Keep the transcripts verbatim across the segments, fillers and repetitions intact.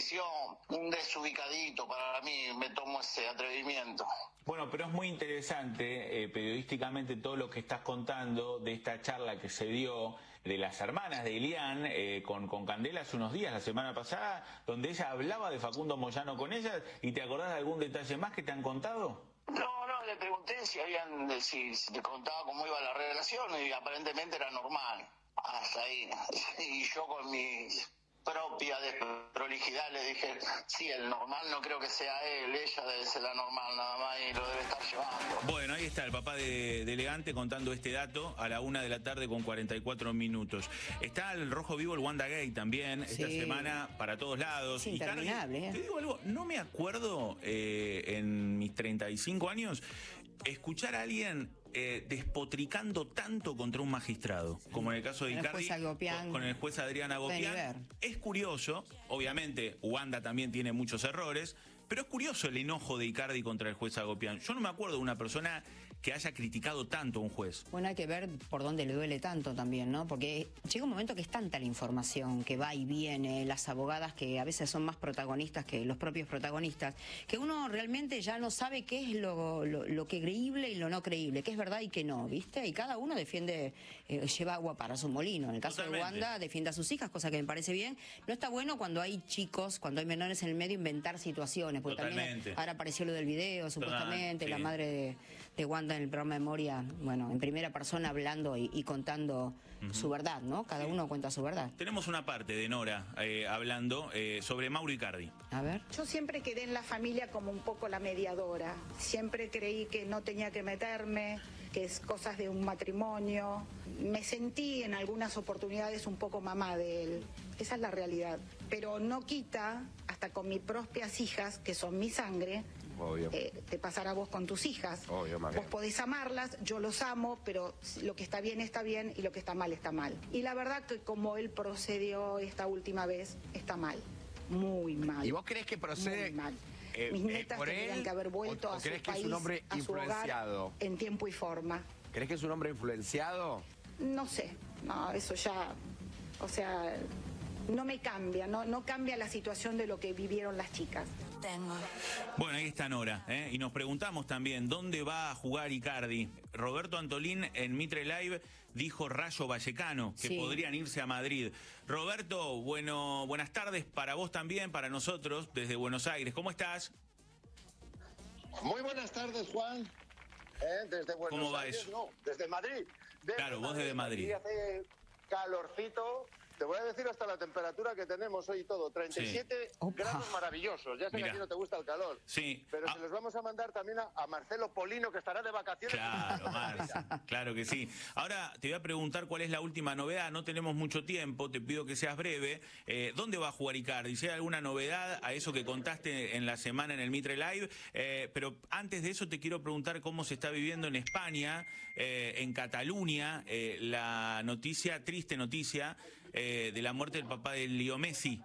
televisión, un desubicadito para mí, me tomo ese atrevimiento. Bueno, pero es muy interesante eh, periodísticamente todo lo que estás contando de esta charla que se dio de las hermanas de Elian eh, con, con Candela hace unos días, la semana pasada, donde ella hablaba de Facundo Moyano con ellas. ¿Y te acordás de algún detalle más que te han contado? No, no, le pregunté si habían, si, si te contaba cómo iba la relación y aparentemente era normal. Hasta ahí. Y yo con mi propia desprolijidad le dije, sí, el normal no creo que sea él, ella debe ser la normal nada más y lo debe estar llevando. Bueno, ahí está el papá de, de Elegante contando este dato a la una de la tarde con cuarenta y cuatro minutos. Está el rojo vivo, el Wanda Gate también, sí. esta semana para todos lados. Es interminable, y Cardi, ¿eh? Te digo algo, no me acuerdo eh, en mis treinta y cinco años escuchar a alguien eh, despotricando tanto contra un magistrado, como en el caso de Icardi con, con el juez Adrián Agopián. Es curioso, obviamente Wanda también tiene muchos errores, pero es curioso el enojo de Icardi contra el juez Agopián. Yo no me acuerdo de una persona que haya criticado tanto a un juez. Bueno, hay que ver por dónde le duele tanto también, ¿no? Porque llega un momento que es tanta la información que va y viene, las abogadas que a veces son más protagonistas que los propios protagonistas, que uno realmente ya no sabe qué es lo, lo, lo que creíble y lo no creíble, qué es verdad y qué no, ¿viste? Y cada uno defiende, eh, lleva agua para su molino. En el caso Totalmente. de Wanda, defiende a sus hijas, cosa que me parece bien. No está bueno cuando hay chicos, cuando hay menores en el medio, inventar situaciones, porque Totalmente. también ahora apareció lo del video, supuestamente, Total, sí. la madre de, de Wanda en el programa de Moria, bueno, en primera persona hablando y, y contando uh-huh. su verdad, ¿no? Cada sí. uno cuenta su verdad. Tenemos una parte de Nora eh, hablando eh, sobre Mauro Icardi. A ver. Yo siempre quedé en la familia como un poco la mediadora. Siempre creí que no tenía que meterme, que es cosas de un matrimonio. Me sentí en algunas oportunidades un poco mamá de él. Esa es la realidad. Pero no quita, hasta con mis propias hijas, que son mi sangre, Obvio. Eh, te pasará a vos con tus hijas. Obvio, vos podés amarlas, yo los amo, pero lo que está bien está bien y lo que está mal está mal. Y la verdad que como él procedió esta última vez, está mal. Muy mal. ¿Y vos crees que procede? Muy mal. Eh, Mis nietas eh, tendrían él, que haber vuelto o, o a su crees que país, es un hombre a su influenciado? hogar, en tiempo y forma. ¿Crees que es un hombre influenciado? No sé, no, eso ya, o sea, no me cambia, no, no cambia la situación de lo que vivieron las chicas. Tengo. Bueno, ahí está Nora, ¿eh? Y nos preguntamos también, ¿dónde va a jugar Icardi? Roberto Antolín en Mitre Live dijo Rayo Vallecano, que sí. podrían irse a Madrid. Roberto, bueno, buenas tardes para vos también, para nosotros, desde Buenos Aires. ¿Cómo estás? Muy buenas tardes, Juan. ¿Eh? Desde Buenos ¿Cómo va Aires, eso? No, desde Madrid. Desde claro, vos Madrid. desde Madrid. Aquí hace calorcito. Te voy a decir hasta la temperatura que tenemos hoy y todo. treinta y siete sí. grados maravillosos. Ya sé Mira. que a ti no te gusta el calor. Sí. Pero ah. se los vamos a mandar también a, a Marcelo Polino, que estará de vacaciones. Claro, Marce, claro que sí. Ahora te voy a preguntar cuál es la última novedad. No tenemos mucho tiempo, te pido que seas breve. Eh, ¿Dónde va a jugar Icardi? Si hay alguna novedad a eso que contaste en la semana en el Mitre Live. Eh, pero antes de eso te quiero preguntar cómo se está viviendo en España, eh, en Cataluña, eh, la noticia, triste noticia, eh, de la muerte del papá de Leo Messi.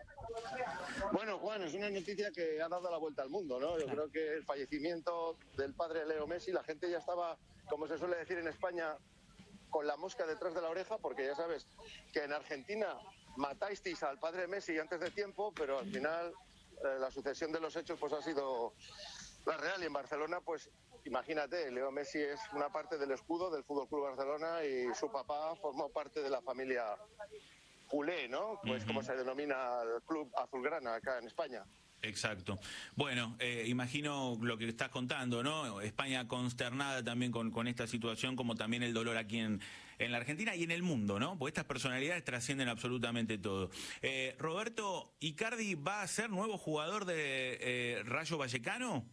Bueno, Juan, es una noticia que ha dado la vuelta al mundo, ¿no? Yo creo que el fallecimiento del padre de Leo Messi, la gente ya estaba, como se suele decir en España, con la mosca detrás de la oreja, porque ya sabes que en Argentina matasteis al padre de Messi antes de tiempo, pero al final eh, la sucesión de los hechos pues ha sido la real. Y en Barcelona, pues imagínate, Leo Messi es una parte del escudo del Fútbol Club Barcelona y su papá formó parte de la familia culé, ¿no? Pues uh-huh. como se denomina el club azulgrana acá en España. Exacto. Bueno, eh, imagino lo que estás contando, ¿no? España consternada también con, con esta situación, como también el dolor aquí en, en la Argentina y en el mundo, ¿no? Porque estas personalidades trascienden absolutamente todo. Eh, Roberto, ¿Icardi va a ser nuevo jugador de eh, Rayo Vallecano?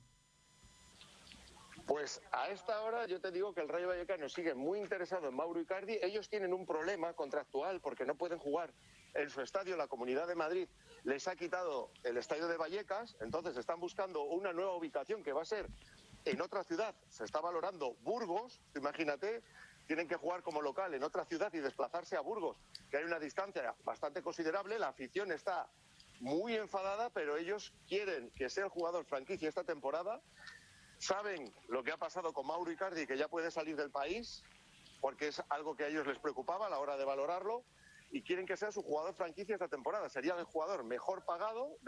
Pues a esta hora yo te digo que el Rayo Vallecano sigue muy interesado en Mauro Icardi. Ellos tienen un problema contractual porque no pueden jugar en su estadio. La Comunidad de Madrid les ha quitado el estadio de Vallecas, entonces están buscando una nueva ubicación que va a ser en otra ciudad. Se está valorando Burgos, imagínate, tienen que jugar como local en otra ciudad y desplazarse a Burgos, que hay una distancia bastante considerable. La afición está muy enfadada, pero ellos quieren que sea el jugador franquicia esta temporada. Saben lo que ha pasado con Mauro Icardi, que ya puede salir del país, porque es algo que a ellos les preocupaba a la hora de valorarlo, y quieren que sea su jugador franquicia esta temporada. Sería el jugador mejor pagado